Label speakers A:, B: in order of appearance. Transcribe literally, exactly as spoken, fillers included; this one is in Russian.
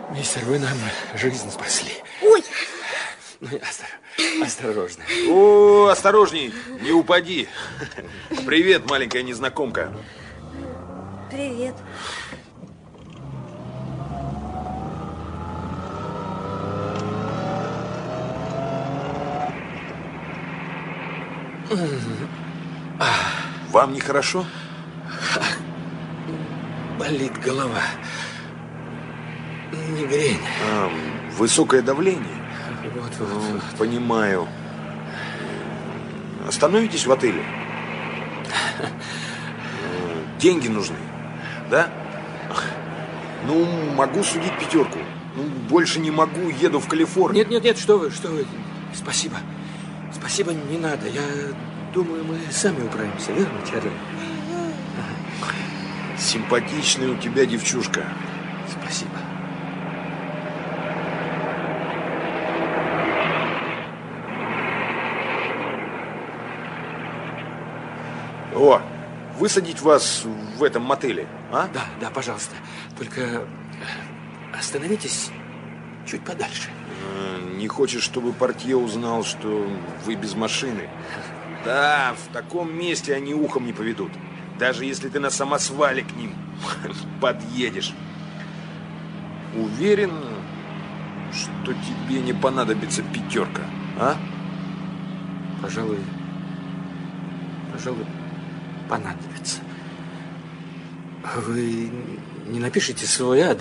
A: Мистер, вы нам жизнь спасли.
B: Ой!
A: Ну, остор... осторожно.
C: О, осторожней, не упади. Привет, маленькая незнакомка.
B: Привет.
C: Вам нехорошо?
A: Болит голова. Мигрень.
C: А, высокое давление?
A: Вот, вот, вот.
C: Понимаю. Остановитесь в отеле? Деньги нужны, да? Ну, могу судить пятерку. Ну, больше не могу, еду в Калифорнию.
A: Нет, нет, нет, что вы, что вы. Спасибо. Спасибо, не надо. Я думаю, мы сами управимся, верно, Чарли?
C: Симпатичная у тебя девчушка.
A: Спасибо.
C: О, высадить вас в этом мотеле, а?
A: Да, да, пожалуйста. Только остановитесь чуть подальше.
C: Не хочешь, чтобы портье узнал, что вы без машины? Да, в таком месте они ухом не поведут. Даже если ты на самосвале к ним подъедешь. Уверен, что тебе не понадобится пятерка, а?
A: Пожалуй, пожалуй, понадобится. Вы не напишите свой адрес?